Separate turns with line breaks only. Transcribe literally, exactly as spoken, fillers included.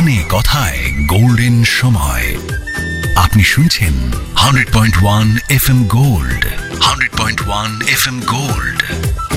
গানে কথায় গোল্ডেন সময়। আপনি শুনছেন hundred point one F M gold, hundred point one F M gold.